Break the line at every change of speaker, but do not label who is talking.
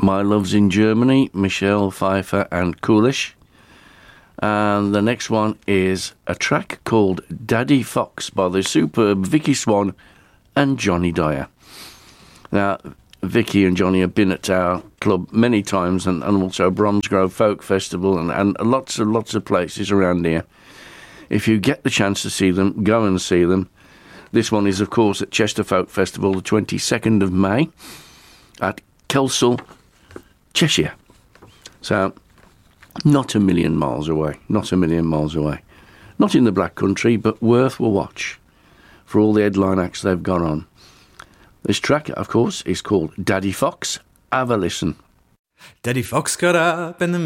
My Love's in Germany, Michelle Pfeiffer and Coolish. And the next one is a track called Daddy Fox by the superb Vicky Swan and Johnny Dyer. Now, Vicky and Johnny have been at our club many times, and also Bromsgrove Folk Festival and lots of places around here. If you get the chance to see them, go and see them. This one is, of course, at Chester Folk Festival, the 22nd of May, at Kelsall, Cheshire. So, not a million miles away. Not in the Black Country, but worth a watch for all the headline acts they've got on. This track, of course, is called Daddy Fox. Have a listen.
Daddy Fox got up in the